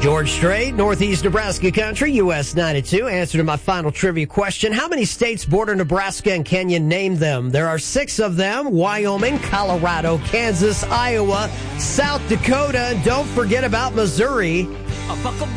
George Strait, Northeast Nebraska country, US 92. Answer to my final trivia question. How many states border Nebraska, and can you name them? There are 6 of them: Wyoming, Colorado, Kansas, Iowa, South Dakota. Don't forget about Missouri.